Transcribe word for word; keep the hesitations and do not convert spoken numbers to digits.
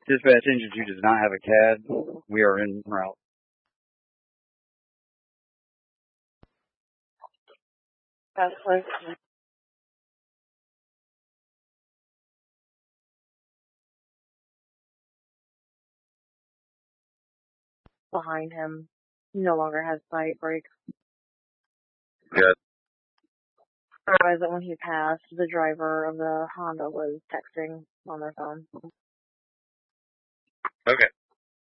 Dispatch engine two does not have a C A D. We are en route. That's close. Behind him. He no longer has sight brakes. Good. I realized that when he passed, the driver of the Honda was texting on their phone. Okay.